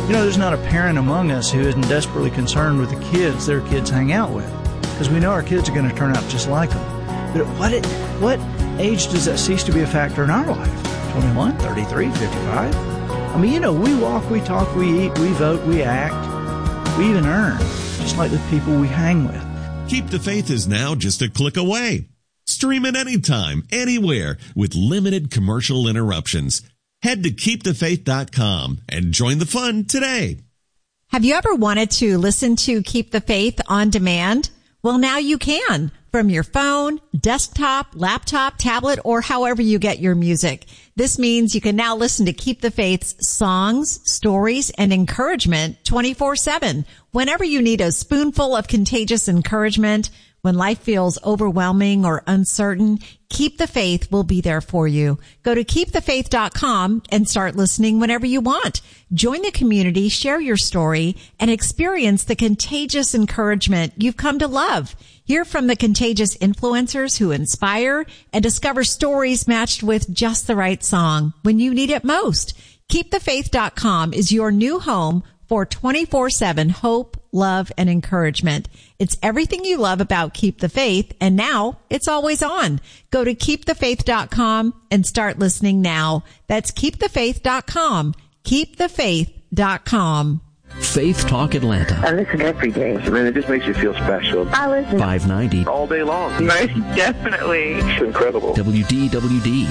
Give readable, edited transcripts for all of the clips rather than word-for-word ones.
There's not a parent among us who isn't desperately concerned with the kids their kids hang out with, because we know our kids are going to turn out just like them. But at what age does that cease to be a factor in our life? 21, 33, 55? We walk, we talk, we eat, we vote, we act, we even earn, just like the people we hang with. Keep the Faith is now just a click away. Stream it anytime, anywhere, with limited commercial interruptions. Head to keepthefaith.com and join the fun today. Have you ever wanted to listen to Keep the Faith on demand? Well, now you can, from your phone, desktop, laptop, tablet, or however you get your music. This means you can now listen to Keep the Faith's songs, stories, and encouragement 24/7. Whenever you need a spoonful of contagious encouragement, when life feels overwhelming or uncertain, Keep the Faith will be there for you. Go to keepthefaith.com and start listening whenever you want. Join the community, share your story, and experience the contagious encouragement you've come to love. Hear from the contagious influencers who inspire and discover stories matched with just the right song when you need it most. Keepthefaith.com is your new home for 24/7 hope, love, and encouragement. It's everything you love about Keep the Faith, and now it's always on. Go to keepthefaith.com and start listening now. That's keepthefaith.com. Keepthefaith.com. Faith Talk Atlanta. I listen every day. Man, it just makes you feel special. I listen 590 all day long. Most definitely. It's incredible. WDWD.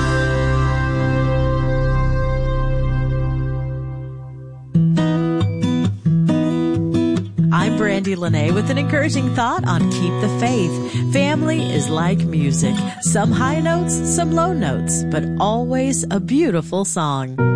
I'm Brandy Lene with an encouraging thought on Keep the Faith. Family is like music. Some high notes, some low notes, but always a beautiful song.